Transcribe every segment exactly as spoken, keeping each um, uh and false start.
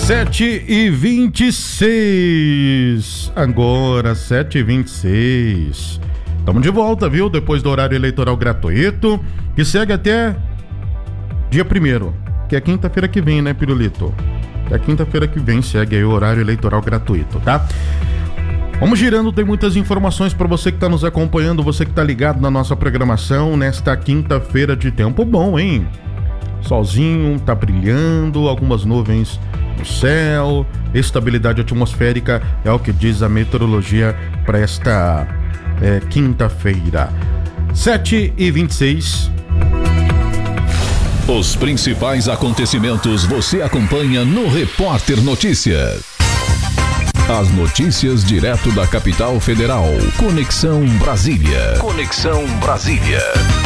sete e vinte e seis. Agora, sete e vinte e seis. Estamos de volta, viu? Depois do horário eleitoral gratuito, que segue até dia primeiro, que é quinta-feira que vem, né, Pirulito? É quinta-feira que vem, segue aí o horário eleitoral gratuito, tá? Vamos girando, tem muitas informações para você que está nos acompanhando, você que está ligado na nossa programação nesta quinta-feira de tempo bom, hein? Solzinho, tá brilhando, algumas nuvens no céu, estabilidade atmosférica é o que diz a meteorologia para esta é, quinta-feira. sete e vinte e seis. Os principais acontecimentos você acompanha no Repórter Notícias. As notícias direto da capital federal. Conexão Brasília. Conexão Brasília.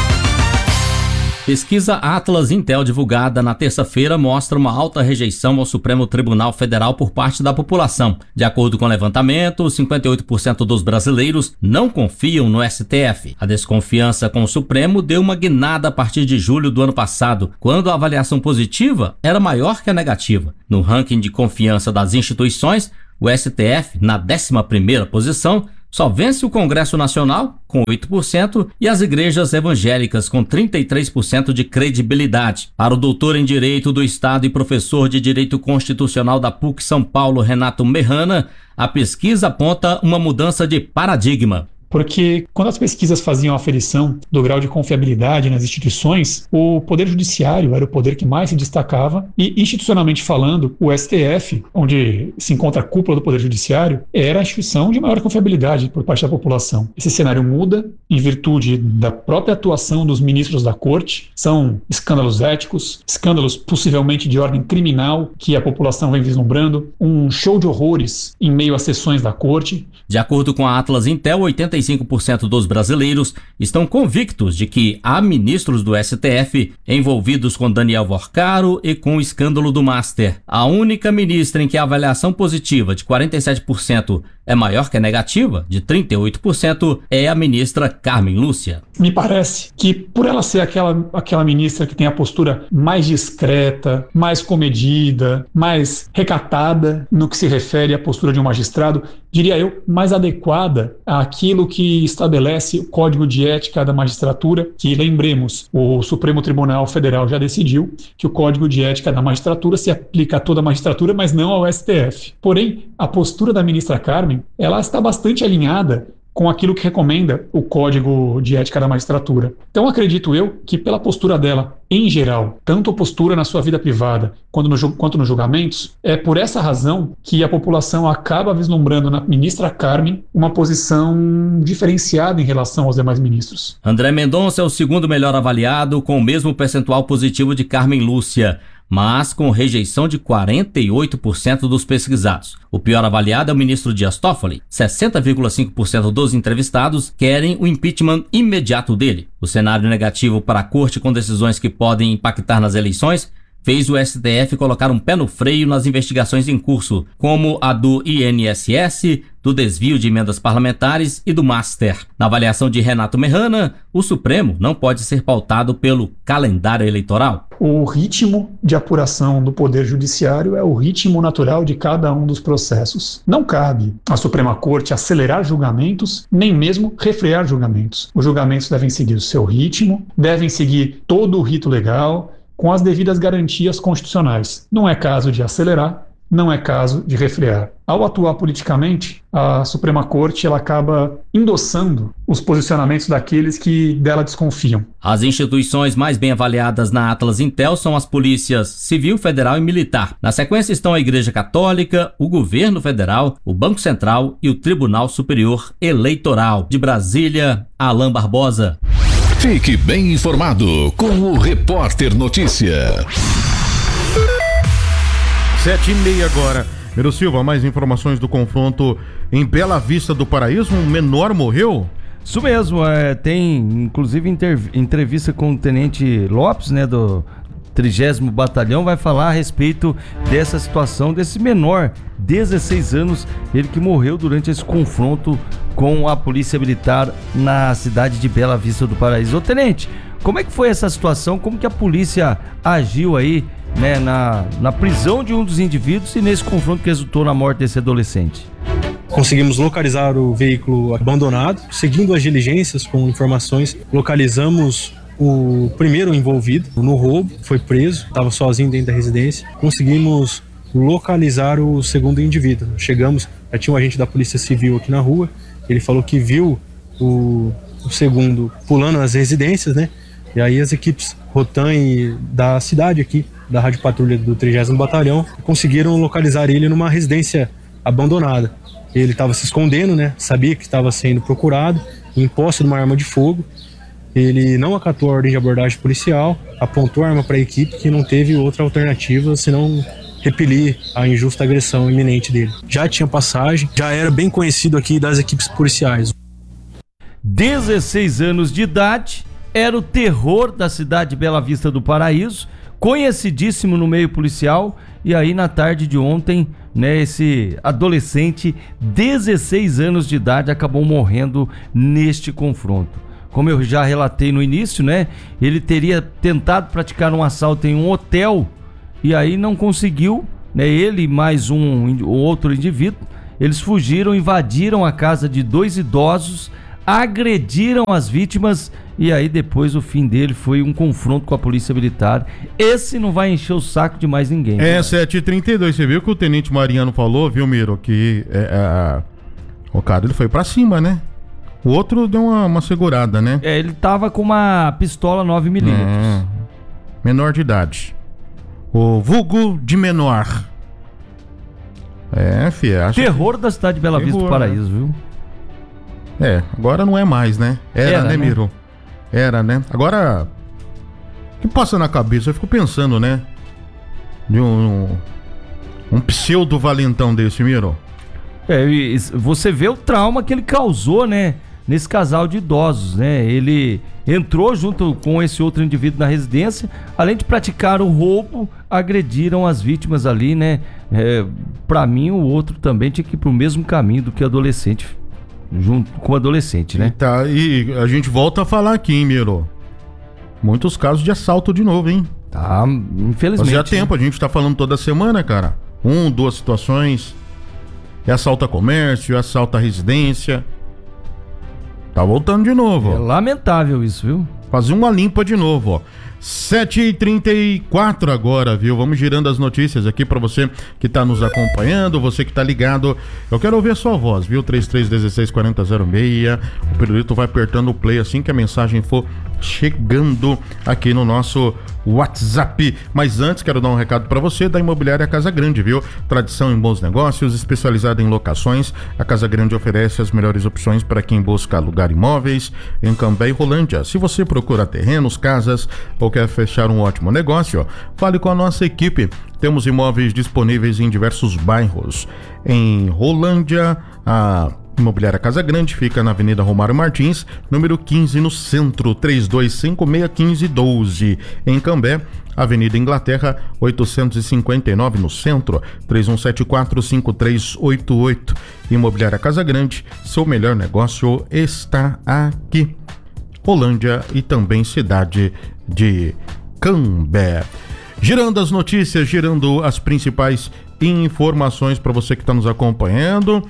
Pesquisa Atlas Intel divulgada na terça-feira mostra uma alta rejeição ao Supremo Tribunal Federal por parte da população. De acordo com o levantamento, cinquenta e oito por cento dos brasileiros não confiam no S T F. A desconfiança com o Supremo deu uma guinada a partir de julho do ano passado, quando a avaliação positiva era maior que a negativa. No ranking de confiança das instituições, o S T F, na décima primeira posição, só vence o Congresso Nacional, com oito por cento, e as igrejas evangélicas, com trinta e três por cento de credibilidade. Para o doutor em Direito do Estado e professor de Direito Constitucional da P U C São Paulo, Renato Merrana, a pesquisa aponta uma mudança de paradigma. Porque quando as pesquisas faziam a aferição do grau de confiabilidade nas instituições, o Poder Judiciário era o poder que mais se destacava e, institucionalmente falando, o S T F, onde se encontra a cúpula do Poder Judiciário, era a instituição de maior confiabilidade por parte da população. Esse cenário muda em virtude da própria atuação dos ministros da Corte. São escândalos éticos, escândalos possivelmente de ordem criminal que a população vem vislumbrando, um show de horrores em meio às sessões da Corte. De acordo com a Atlas Intel, oitenta e cinco por cento dos brasileiros estão convictos de que há ministros do S T F envolvidos com Daniel Vorcaro e com o escândalo do Master. A única ministra em que a avaliação positiva de quarenta e sete por cento é maior que a negativa, de trinta e oito por cento, é a ministra Carmen Lúcia. Me parece que, por ela ser aquela, aquela ministra que tem a postura mais discreta, mais comedida, mais recatada no que se refere à postura de um magistrado, diria eu, mais adequada àquilo que estabelece o Código de Ética da Magistratura, que, lembremos, o Supremo Tribunal Federal já decidiu que o Código de Ética da Magistratura se aplica a toda a magistratura, mas não ao S T F. Porém, a postura da ministra Carmen, ela está bastante alinhada com aquilo que recomenda o Código de Ética da Magistratura. Então, acredito eu que, pela postura dela, em geral, tanto a postura na sua vida privada quanto, no, quanto nos julgamentos, é por essa razão que a população acaba vislumbrando na ministra Carmen uma posição diferenciada em relação aos demais ministros. André Mendonça é o segundo melhor avaliado, com o mesmo percentual positivo de Carmen Lúcia, mas com rejeição de quarenta e oito por cento dos pesquisados. O pior avaliado é o ministro Dias Toffoli. sessenta vírgula cinco por cento dos entrevistados querem o impeachment imediato dele. O cenário negativo para a corte com decisões que podem impactar nas eleições fez o S T F colocar um pé no freio nas investigações em curso, como a do I N S S, do desvio de emendas parlamentares e do Master. Na avaliação de Renato Merrana, o Supremo não pode ser pautado pelo calendário eleitoral. O ritmo de apuração do Poder Judiciário é o ritmo natural de cada um dos processos. Não cabe à Suprema Corte acelerar julgamentos, nem mesmo refrear julgamentos. Os julgamentos devem seguir o seu ritmo, devem seguir todo o rito legal, com as devidas garantias constitucionais. Não é caso de acelerar, não é caso de refrear. Ao atuar politicamente, a Suprema Corte ela acaba endossando os posicionamentos daqueles que dela desconfiam. As instituições mais bem avaliadas na Atlas Intel são as polícias civil, federal e militar. Na sequência estão a Igreja Católica, o Governo Federal, o Banco Central e o Tribunal Superior Eleitoral. De Brasília, Alain Barbosa. Fique bem informado com o Repórter Notícia. Sete e meia agora. Miro Silva, mais informações do confronto em Bela Vista do Paraíso. Um menor morreu? Isso mesmo, é, tem inclusive inter, entrevista com o Tenente Lopes, né, do trigésimo Batalhão, vai falar a respeito dessa situação, desse menor, dezesseis anos, ele que morreu durante esse confronto com a Polícia Militar na cidade de Bela Vista do Paraíso. Ô, Tenente, como é que foi essa situação? Como que a polícia agiu aí né, na, na prisão de um dos indivíduos e nesse confronto que resultou na morte desse adolescente. Conseguimos localizar o veículo abandonado. Seguindo as diligências com informações, localizamos o primeiro envolvido no roubo, foi preso, estava sozinho dentro da residência. Conseguimos localizar o segundo indivíduo. Chegamos, já tinha um agente da Polícia Civil aqui na rua, ele falou que viu o, o segundo pulando as residências, né? E aí as equipes Rotan e da cidade aqui, da Rádio Patrulha do trigésimo Batalhão, conseguiram localizar ele numa residência abandonada. Ele estava se escondendo, né? Sabia que estava sendo procurado, em posse de uma arma de fogo. Ele não acatou a ordem de abordagem policial, apontou a arma para a equipe, que não teve outra alternativa senão repelir a injusta agressão iminente dele. Já tinha passagem, já era bem conhecido aqui das equipes policiais. dezesseis anos de idade, era o terror da cidade de Bela Vista do Paraíso, conhecidíssimo no meio policial, e aí na tarde de ontem, né, esse adolescente, dezesseis anos de idade, acabou morrendo neste confronto. Como eu já relatei no início, né, ele teria tentado praticar um assalto em um hotel e aí não conseguiu, né, ele e mais um outro indivíduo, eles fugiram, invadiram a casa de dois idosos, agrediram as vítimas e aí depois o fim dele foi um confronto com a polícia militar. Esse não vai encher o saco de mais ninguém. É, sete e trinta e dois, você viu que o Tenente Mariano falou, viu, Miro, que é, é, o cara ele foi pra cima, né? O outro deu uma, uma segurada, né? É, ele tava com uma pistola nove milímetros. É, menor de idade. O vulgo de menor. É, fia. Acho Terror que... da cidade de Bela Terror, Vista do Paraíso, né? Viu? É, agora não é mais, né? Era, Era né, né, Miro? Era, né? Agora, o que passa na cabeça? Eu fico pensando, né? De um, um, um pseudo-valentão desse, Miro. É, você vê o trauma que ele causou, né? Nesse casal de idosos, né? Ele entrou junto com esse outro indivíduo na residência, além de praticar o roubo, agrediram as vítimas ali, né? É, pra mim, o outro também tinha que ir pro mesmo caminho do que o adolescente, junto com o adolescente, né? E, tá, e a gente volta a falar aqui, hein, Miro? Muitos casos de assalto de novo, hein? Tá, infelizmente. Fazia tempo, né? A gente tá falando toda semana, cara. Um, duas situações. É assalto a comércio, é assalto a residência. Tá voltando de novo. É lamentável isso, viu? Fazer uma limpa de novo, ó. sete e trinta e quatro agora, viu? Vamos girando as notícias aqui pra você que tá nos acompanhando, você que tá ligado. Eu quero ouvir a sua voz, viu? três três um seis, quatro zero zero seis. O Pirulito vai apertando o play assim que a mensagem for chegando aqui no nosso WhatsApp. Mas antes, quero dar um recado pra você da Imobiliária Casa Grande, viu? Tradição em bons negócios, especializada em locações. A Casa Grande oferece as melhores opções para quem busca alugar imóveis em Cambé e Rolândia. Se você procura terrenos, casas ou quer fechar um ótimo negócio, fale com a nossa equipe. Temos imóveis disponíveis em diversos bairros. Em Rolândia, a Imobiliária Casa Grande fica na Avenida Romário Martins, número quinze, no centro, três dois cinco, seis um cinco um doze. Em Cambé, Avenida Inglaterra, oitocentos e cinquenta e nove, no centro, três um sete quatro, cinco três oito oito. Imobiliária Casa Grande, seu melhor negócio está aqui. Rolândia e também cidade de Cambé. Girando as notícias, girando as principais informações para você que está nos acompanhando.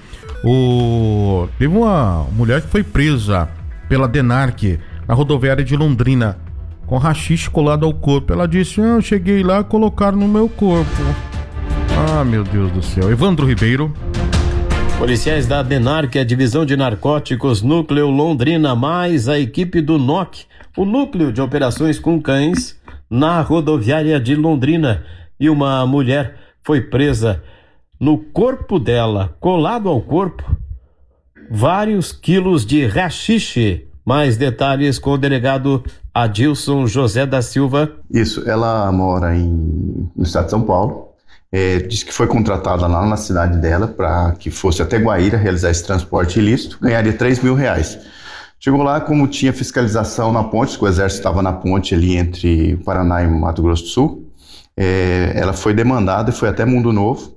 O... Teve uma mulher que foi presa pela DENARC na rodoviária de Londrina com haxixe colado ao corpo. Ela disse: ah, eu cheguei lá e colocaram no meu corpo. Ah, meu Deus do céu. Evandro Ribeiro. Policiais da DENARC, a Divisão de Narcóticos Núcleo Londrina, mais a equipe do N O C, o Núcleo de Operações com Cães, na rodoviária de Londrina. E uma mulher foi presa. No corpo dela, colado ao corpo, vários quilos de haxixe. Mais detalhes com o delegado Adilson José da Silva. Isso, ela mora em, no estado de São Paulo. É, diz que foi contratada lá na cidade dela para que fosse até Guaíra realizar esse transporte ilícito, ganharia três mil reais. Chegou lá, como tinha fiscalização na ponte, o exército estava na ponte ali entre Paraná e Mato Grosso do Sul, é, ela foi demandada e foi até Mundo Novo.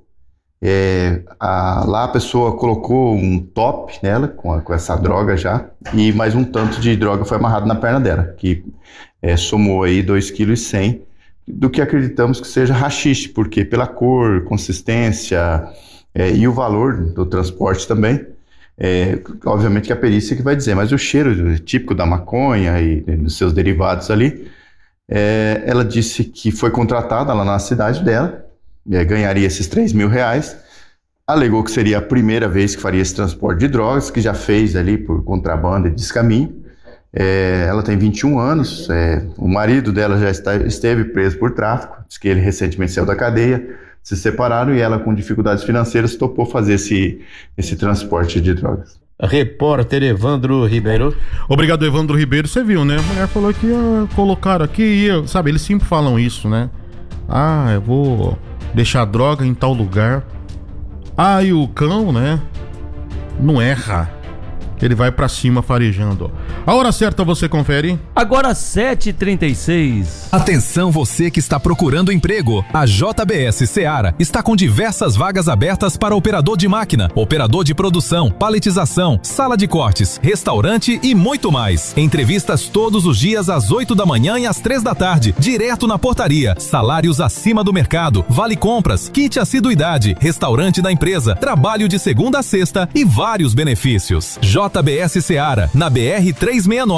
É, a, lá a pessoa colocou um top nela, com, a, com essa droga já, e mais um tanto de droga foi amarrado na perna dela, que é, somou aí dois vírgula cem do que acreditamos que seja haxixe, porque pela cor, consistência é, e o valor do transporte também, é, obviamente que a perícia que vai dizer, mas o cheiro típico da maconha e dos seus derivados ali, é, ela disse que foi contratada lá na cidade dela, é, ganharia esses três mil reais, alegou que seria a primeira vez que faria esse transporte de drogas, que já fez ali por contrabando e descaminho. É, ela tem vinte e um anos, é, o marido dela já está, esteve preso por tráfico, diz que ele recentemente saiu da cadeia, se separaram e ela, com dificuldades financeiras, topou fazer esse, esse transporte de drogas. Repórter Evandro Ribeiro. Obrigado, Evandro Ribeiro. Você viu, né? A mulher falou que ia colocar aqui, ia, sabe, eles sempre falam isso, né? Ah, eu vou deixar droga em tal lugar. Ah, e o cão, né? Não erra. Ele vai pra cima farejando. A hora certa você confere. Agora sete e trinta e seis. Atenção você que está procurando emprego. A J B S Seara está com diversas vagas abertas para operador de máquina, operador de produção, paletização, sala de cortes, restaurante e muito mais. Entrevistas todos os dias às oito da manhã e às três da tarde, direto na portaria. Salários acima do mercado, vale compras, kit assiduidade, restaurante da empresa, trabalho de segunda a sexta e vários benefícios. J B S Seara, na B R trezentos e sessenta e nove.